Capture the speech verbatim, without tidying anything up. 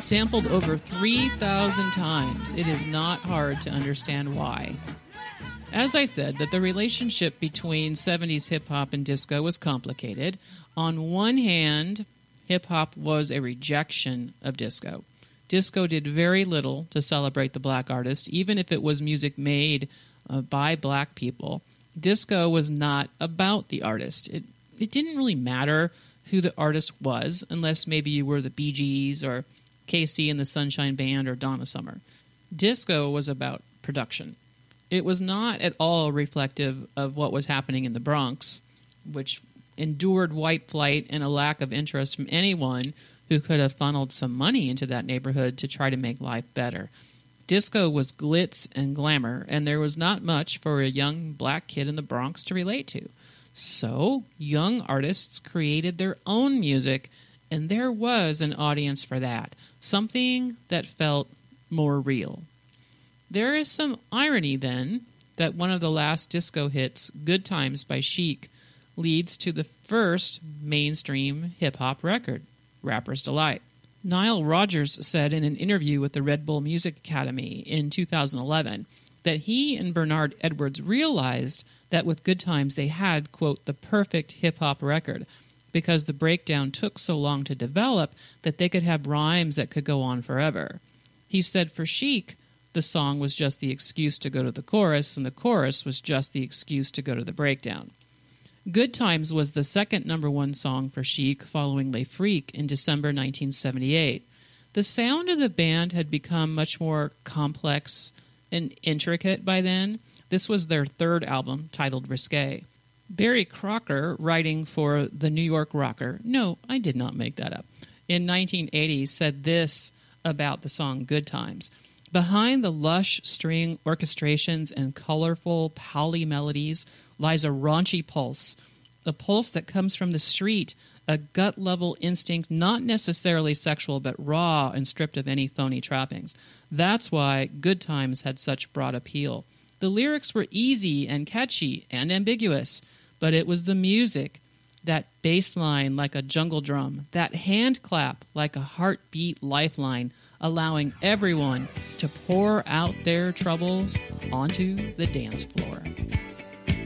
Sampled over three thousand times, it is not hard to understand why. As I said, that the relationship between seventies hip-hop and disco was complicated. On one hand, hip-hop was a rejection of disco. Disco did very little to celebrate the black artist, even if it was music made uh, by black people. Disco was not about the artist. It, it didn't really matter who the artist was, unless maybe you were the Bee Gees or K C and the Sunshine Band or Donna Summer. Disco was about production. It was not at all reflective of what was happening in the Bronx, which endured white flight and a lack of interest from anyone who could have funneled some money into that neighborhood to try to make life better. Disco was glitz and glamour, and there was not much for a young black kid in the Bronx to relate to. So, young artists created their own music, and there was an audience for that, something that felt more real. There is some irony, then, that one of the last disco hits, Good Times by Chic, leads to the first mainstream hip-hop record, Rapper's Delight. Nile Rodgers said in an interview with the Red Bull Music Academy in two thousand eleven that he and Bernard Edwards realized that with Good Times they had, quote, the perfect hip-hop record, because the breakdown took so long to develop that they could have rhymes that could go on forever. He said for Chic, the song was just the excuse to go to the chorus, and the chorus was just the excuse to go to the breakdown. Good Times was the second number one song for Chic following Les Freaks in December nineteen seventy-eight. The sound of the band had become much more complex and intricate by then. This was their third album, titled Risque. Barry Crocker, writing for The New York Rocker, no, I did not make that up, in nineteen eighty said this about the song Good Times. Behind the lush string orchestrations and colorful poly melodies lies a raunchy pulse, a pulse that comes from the street, a gut-level instinct not necessarily sexual but raw and stripped of any phony trappings. That's why Good Times had such broad appeal. The lyrics were easy and catchy and ambiguous, but it was the music, that bass line like a jungle drum, that hand clap like a heartbeat lifeline, allowing everyone to pour out their troubles onto the dance floor.